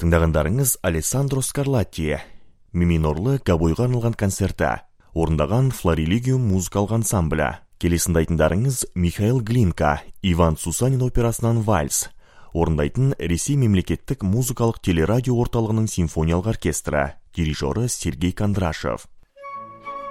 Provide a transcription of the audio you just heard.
Тыңдағандарыңыз Алессандро Скарлатти, Миминорлы гобойға арналған концерті, орындаған Флорелигиум музыкалық ансамблі. Келесінде айтындарыңыз Михаил Глинка, Иван Сусанин операсынан вальс, орындайтын Ресей мемлекеттік музыкалық телерадио орталығының симфониялық оркестрі, дирижері Сергей Кондрашев.